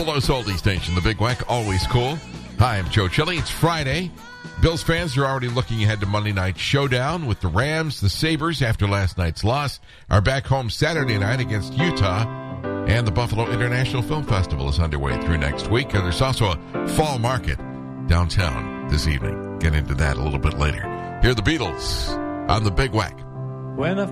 Buffalo's oldie station, the Big Wack, always cool. Hi, I'm Joe Chili. It's Friday. Bills fans are already looking ahead to Monday Night Showdown with the Rams. The Sabres, after last night's loss, are back home Saturday night against Utah. And the Buffalo International Film Festival is underway through next week. And there's also a fall market downtown this evening. Get into that a little bit later. Hear the Beatles on the Big Wack. When I